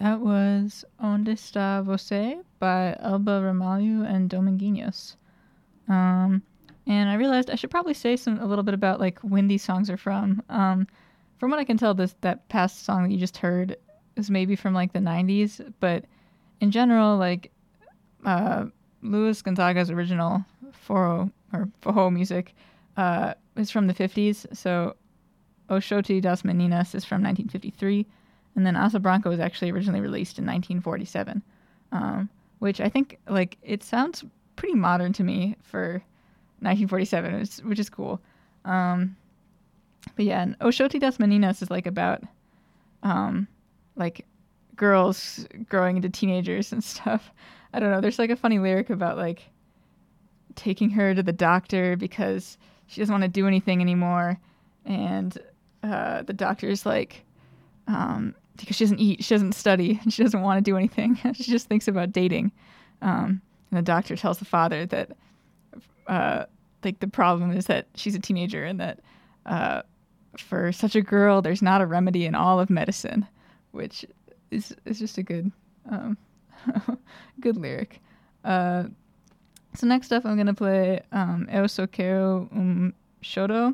That was Onde Está Você by Elba Ramalho and Dominguinhos. And I realized I should probably say a little bit about like when these songs are from. From what I can tell, that past song that you just heard is maybe from like the 90s, but in general, like Luis Gonzaga's original forró music is from the 50s. So Oxótsi das Meninas is from 1953, and then Asa Branco was actually originally released in 1947, which I think like it sounds pretty modern to me for 1947, which is cool. But yeah, and Oxótsi das Meninas is like about like girls growing into teenagers and stuff. I don't know. There's like a funny lyric about like taking her to the doctor because she doesn't want to do anything anymore, and the doctor's like, because she doesn't eat, she doesn't study, and she doesn't want to do anything. She just thinks about dating. And the doctor tells the father that like the problem is that she's a teenager, and that for such a girl, there's not a remedy in all of medicine, which is just a good good lyric. So next up, I'm gonna play Eu Só Quero Choro.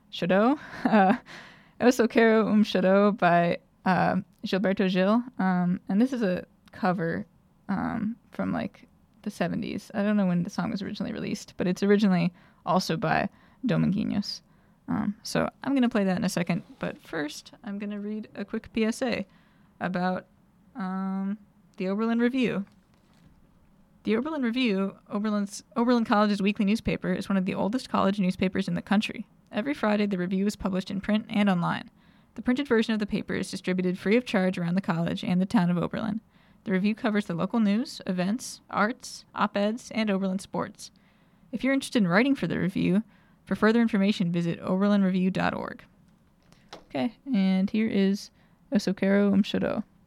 Eu Só Quero Choro by Gilberto Gil. And this is a cover from like the 70s. I don't know when the song was originally released, but it's originally also by Dominguinhos. So I'm going to play that in a second, but first I'm going to read a quick PSA about the Oberlin Review. The Oberlin Review, Oberlin College's weekly newspaper, is one of the oldest college newspapers in the country. Every Friday, the review is published in print and online. The printed version of the paper is distributed free of charge around the college and the town of Oberlin. The review covers the local news, events, arts, op-eds, and Oberlin sports. If you're interested in writing for the review, for further information, visit oberlinreview.org. Okay, and here is Eu Só Quero Choro.